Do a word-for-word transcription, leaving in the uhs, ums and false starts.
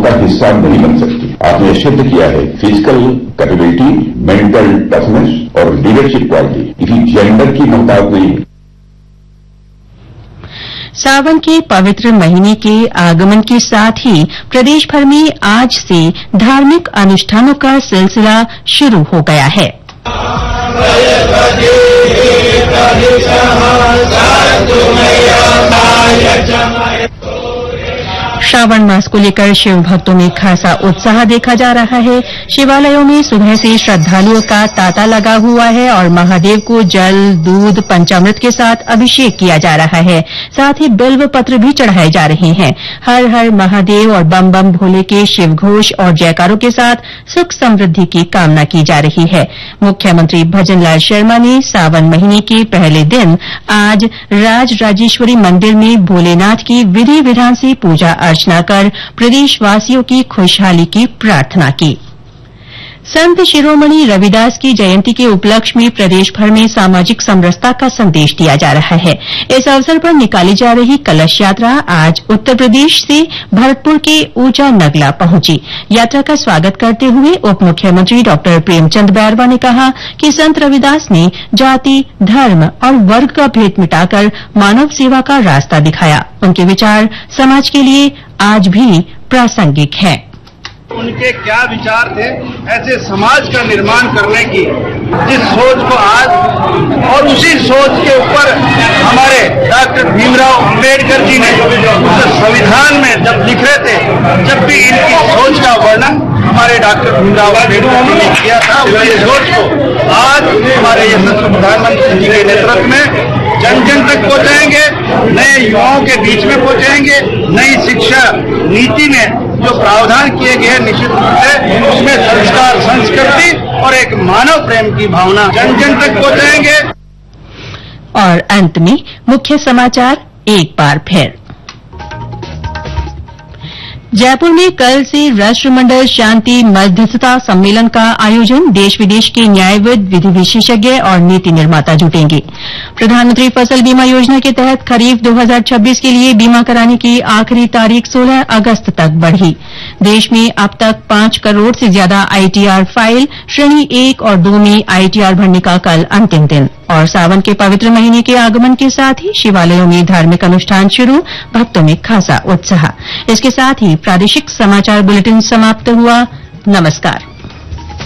का हिस्सा नहीं बन सकती। आपने सिद्ध किया है फिजिकल कैपेबिलिटी, मेंटल टफनेस और लीडरशिप क्वालिटी, किसी जेंडर की मोहताज नहीं। सावन के पवित्र महीने के आगमन के साथ ही प्रदेश भर में आज से धार्मिक अनुष्ठानों का सिलसिला शुरू हो गया है। श्रावण मास को लेकर शिव भक्तों में खासा उत्साह देखा जा रहा है। शिवालयों में सुबह से श्रद्धालुओं का तांता लगा हुआ है और महादेव को जल, दूध, पंचामृत के साथ अभिषेक किया जा रहा है। साथ ही बिल्व पत्र भी चढ़ाए जा रहे हैं। हर हर महादेव और बम बम भोले के शिव घोष और जयकारों के साथ सुख समृद्धि की कामना की जा रही है। मुख्यमंत्री भजनलाल शर्मा ने सावन महीने के पहले दिन आज राज राजेश्वरी मंदिर में भोलेनाथ की विधि विधान से पूजा अर्चना कर प्रदेशवासियों की खुशहाली की प्रार्थना की। संत शिरोमणि रविदास की जयंती के उपलक्ष्य में प्रदेश भर में सामाजिक समरसता का संदेश दिया जा रहा है। इस अवसर पर निकाली जा रही कलश यात्रा आज उत्तर प्रदेश से भरतपुर के ऊंचा नगला पहुंची। यात्रा का स्वागत करते हुए उप मुख्यमंत्री डॉ प्रेमचंद बैरवा ने कहा कि संत रविदास ने जाति, धर्म और वर्ग का भेद मिटाकर मानव सेवा का रास्ता दिखाया। उनके विचार समाज के लिए आज भी प्रासंगिक हैं। उनके क्या विचार थे ऐसे समाज का निर्माण करने की, जिस सोच को आज और उसी सोच के ऊपर हमारे डॉक्टर भीमराव अम्बेडकर जी ने संविधान में जब लिख रहे थे, जब भी इनकी सोच का वर्णन हमारे डॉक्टर भीमराव अम्बेडकर जी ने किया था, उसी सोच को आज हमारे यशस्वी प्रधानमंत्री जी के नेतृत्व में जन जन तक पहुंचाएंगे, नए युवाओं के बीच में पहुंचाएंगे। नई शिक्षा नीति में जो प्रावधान किए गए हैं, निश्चित रूप से उसमें संस्कार, संस्कृति और एक मानव प्रेम की भावना जन जन तक पहुंचाएंगे। और अंत में मुख्य समाचार एक बार फिर। जयपुर में कल से राष्ट्रमंडल शांति मध्यस्थता सम्मेलन का आयोजन। देश विदेश के न्यायविद, विधि विशेषज्ञ और नीति निर्माता जुटेंगे। प्रधानमंत्री फसल बीमा योजना के तहत खरीफ दो हज़ार छब्बीस के लिए बीमा कराने की आखिरी तारीख सोलह अगस्त तक बढ़ी। देश में अब तक पांच करोड़ से ज्यादा आईटीआर फाइल। श्रेणी एक और दो में आईटीआर भरने का कल अंतिम दिन। और सावन के पवित्र महीने के आगमन के साथ ही शिवालयों में धार्मिक अनुष्ठान शुरू, भक्तों में खासा उत्साह। इसके साथ ही प्रादेशिक समाचार बुलेटिन समाप्त हुआ। नमस्कार।